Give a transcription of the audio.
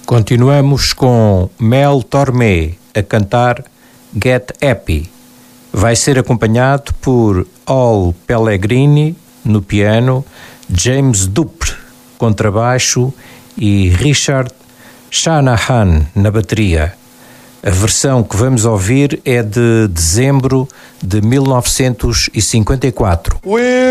Continuamos com Mel Tormé a cantar Get Happy. Vai ser acompanhado por Al Pellegrini no piano, James Dupre contrabaixo e Richard Shanahan na bateria. A versão que vamos ouvir é de dezembro de 1954.